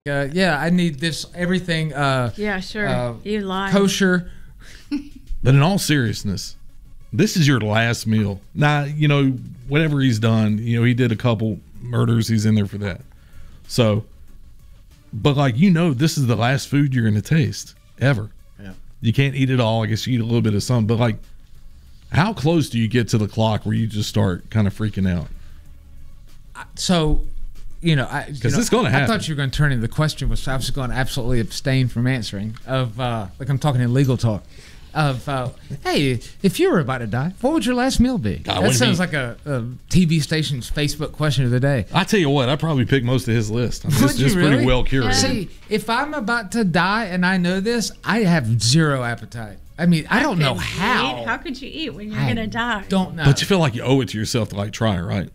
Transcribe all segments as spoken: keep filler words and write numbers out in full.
Uh, yeah, I need this everything. Uh, yeah, sure. Uh, you lie. Kosher. But in all seriousness, this is your last meal. Now, you know, whatever he's done, you know, he did a couple murders. He's in there for that. So, but like, you know, this is the last food you're going to taste ever. Yeah. You can't eat it all. I guess you eat a little bit of something. But like, how close do you get to the clock where you just start kind of freaking out? So, you know, I because it's going to happen. I thought you were going to turn into the question, which I was going to absolutely abstain from answering. Of uh, like I'm talking in legal talk. Of uh, hey, if you were about to die, what would your last meal be? God, that sounds like a, a T V station's Facebook question of the day. I tell you what, I probably picked most of his list. I mean, Would it's you just really? pretty well curated. See, if I'm about to die and I know this, I have zero appetite. I mean, I don't know how. Eat? How could you eat when you're I gonna die? Don't know. But you feel like you owe it to yourself to like try, right?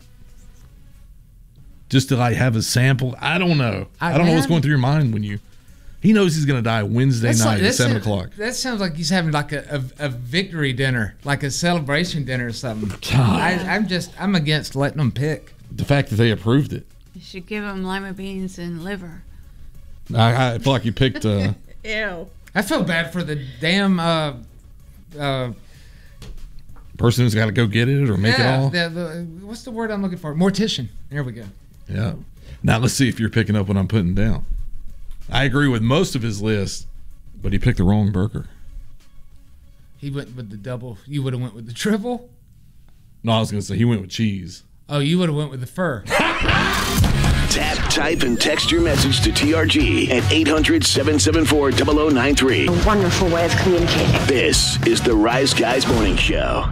Just to like have a sample. I don't know. I, I don't know what's going through your mind when you. He knows he's going to die Wednesday That's night like, at seven sounds, o'clock. That sounds like he's having like a, a, a victory dinner, like a celebration dinner or something. God. I, I'm just, I'm against letting them pick. The fact that they approved it. You should give him lima beans and liver. I, I feel like you picked. Uh, Ew. I feel bad for the damn uh, uh, person who's got to go get it or make yeah, it all. The, the, what's the word I'm looking for? Mortician. There we go. Yeah. Now let's see if you're picking up what I'm putting down. I agree with most of his list, but he picked the wrong burger. He went with the double. You would have went with the triple. No, I was going to say he went with cheese. Oh, you would have went with the fur. Tap, type, and text your message to T R G at eight hundred, seven seven four, zero zero nine three. A wonderful way of communicating. This is the Rise Guys Morning Show.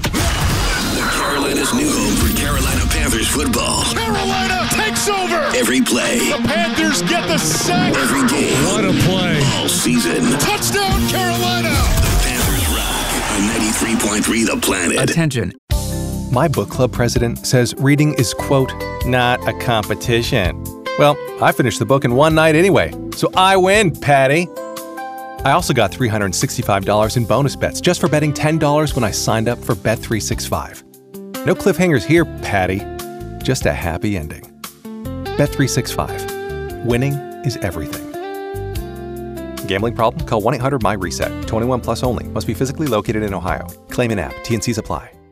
Carolina's new home for Carolina Panthers football. Carolina takes over. Every play. The Panthers get the sack. Every game. What a play. All season. Touchdown, Carolina. The Panthers rock on ninety-three point three The Planet. Attention. My book club president says reading is, quote, not a competition. Well, I finished the book in one night anyway, so I win, Patty. I also got three hundred sixty-five dollars in bonus bets just for betting ten dollars when I signed up for Bet three sixty-five. No cliffhangers here, Patty. Just a happy ending. Bet three sixty-five. Winning is everything. Gambling problem? Call one eight hundred M Y RESET. twenty-one plus only. Must be physically located in Ohio. Claim in app. T and C's apply.